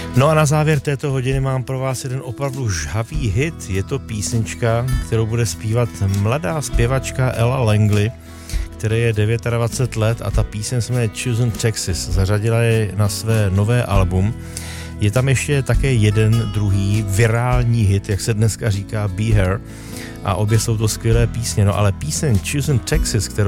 No a na závěr této hodiny mám pro vás jeden opravdu žhavý hit. Je to písnička, kterou bude zpívat mladá zpěvačka Ella Langley, které je 29 let a ta píseň se jmenuje Choosing Texas. Zařadila je na své nové album. Je tam ještě také jeden druhý virální hit, jak se dneska říká, Be Here. A obě jsou to skvělé písně. No ale píseň Choosing Texas, kterou